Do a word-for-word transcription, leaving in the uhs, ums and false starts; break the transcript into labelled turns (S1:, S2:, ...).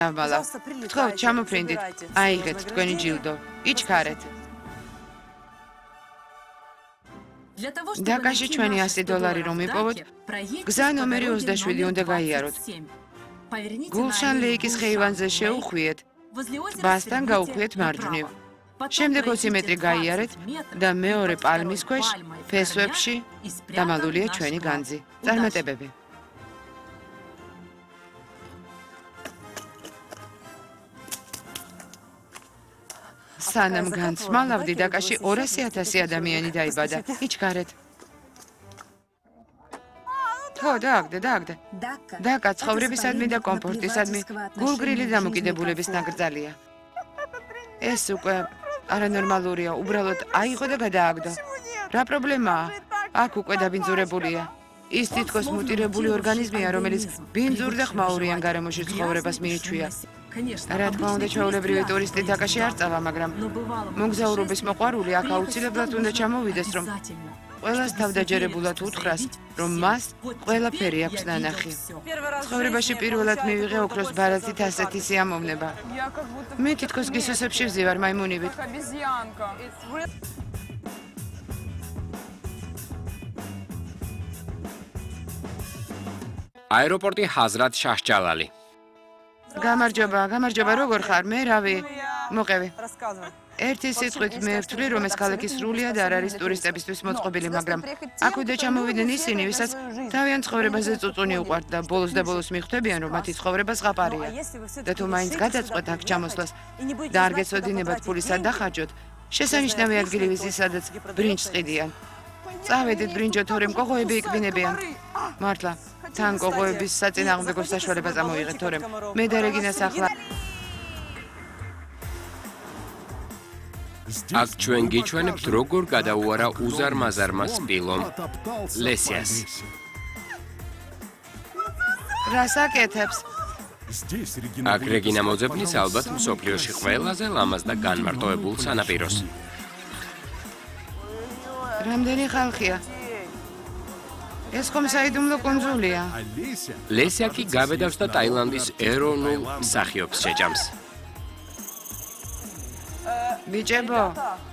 S1: Авмала. Кто ჩამოფრინდით. აიღეთ თქვენი ჯილდო. იჩქარეთ. დაკაში ჩვენი ასი დოლარი რომ მიპოვოთ, გზა ნომერი ოცდაშვიდი უნდა გაიაროთ. გულშან ლეიკის ხეივანზე შეუხვიეთ. ტბასთან გაუხვიეთ მარჯვნივ. შემდეგ ოცი მეტრი გაიარეთ და მეორე პალმის ქვეშ, ფესვებში დამალულია ჩვენი განძი. წარმატებები. სანამ განსმალავდი, დაკაში ორასი ათასი ადამიანი დაიბადა. იჩქარეთ. ხო, დააგდე, დააგდე. დაკა ცხოვრებისადმი და კომფორტისადმი გულგრილი დამოკიდებულების ნაკრძალია. ეს უკვე არანორმალურია, უბრალოდ აიღო და გადააგდო. რა პრობლემაა? აქ უკვე დაბინძურებულია. ის თითქოს მუტირებული ორგანიზმია, რომელიც ბინძურ და ხმაურიან გარემოში ცხოვრებას მიიჩვია. რა თქმა უნდა, ჩვეულებრივი ტურისტი დაკაში არ წავა, მაგრამ მოგზაურობის მოყვარული აქ აუცილებლად უნდა ჩამოვიდეს, რომ ყველას თავდაჯერებულად უთხრას, რომ მას ყველაფერი აქვს ნანახი. ცხოვრებაში პირველად მივიღე ოქროს ბარათით ასეთი სიამოვნება. მე თითქოს გისოსებში ვზივარ მაიმუნივით.
S2: აეროპორტი ჰაზრათ შაჰ-ჯალალი.
S1: გამარჯობა, გამარჯობა, როგორ ხარ? მე რავი, მოყევი. ერთი სიტყვით მე ვთვლი, რომ ეს ქალაქი სრულიად არ არის ტურისტებისთვის მოწყობილი, მაგრამ აქ უნდა ჩამოვიდნენ ისინი, ვისაც თავიანთ ცხოვრებაზე წუწუნი უყვართ და ბოლოს და ბოლოს მიხვდებიან, რომ მათი ცხოვრება ზღაპარია. და თუ მაინც გადაწყვეტ აქ ჩამოსვლას და არ გეცოდინებათ ფულისა დახარჯოთ, შესანიშნავი ადგილი ვიზის, სადაც ბრინჯს ყიდიან. წავედით ბრინჯო, თორემ კოღოები იქბინებიან. მართლა, თან კოღოების საწინააღმდეგო საშუალება წამოიღეთ, თორემ მე და რეგინას ახლა
S2: აქ ჩვენ გიჩვენებთ, როგორ გადაუარა უზარმაზარმა სპილომ ლესიას.
S1: რას აკეთებს?
S2: აქ რეგინა მოძებნის ალბათ მსოფლიოში ყველაზე ლამაზ და განმარტოებულ სანაპიროს.
S1: რამდენი ხალხია? ეს ხომ საიდუმლო კუნძულია.
S2: ლესია კი გაბედავს და ტაილანდის ეროვნულ მსახიობს შეჭამს.
S1: ბიჭებო,